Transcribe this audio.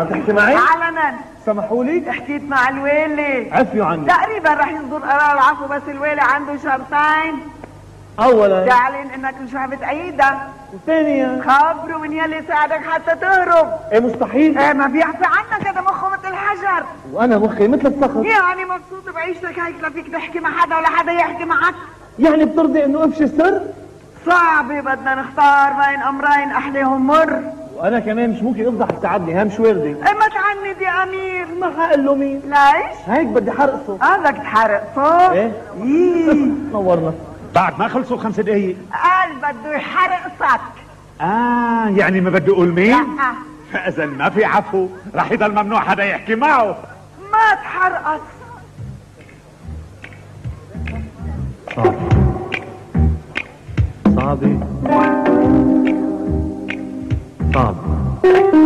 عم تحكي معي؟ علنا سمحوا لي؟ حكيت مع الوالي، عفيوا عني. تقريبا رح يصدر قرار العفو، بس الوالي عنده شرطين. اولا تعلن انك مش رح بتأيدها، وثانيا خبره من يلي ساعدك حتى تهرب. ايه مستحيل. ايه ما بيعفي عنك، هذا مخه مثل الحجر. وانا مخي مثل الصخر. يعني مبسوط بعيشتك هيك، لا فيك تحكي مع حدا ولا حدا يحكي معك. يعني بترضي انه افشي السر؟ صعبة، بدنا نختار بين امرين احلاهم مر. وانا كمان مش ممكن افضح التعدي، هم شو وردي. ايه ما تعند يا امير. ما حقول له مين؟ ليش؟ هيك بدي حرقصه. بدك تحرقصه؟ ايه؟ نورنا. بعد ما خلصوا 5 دقايق. قال بده يحرقصك. يعني ما بدي اقول مين؟ لا اذا ما في عفو، رح يضل ممنوع حدا يحكي معه. ما تحرقص. صعبة صعب.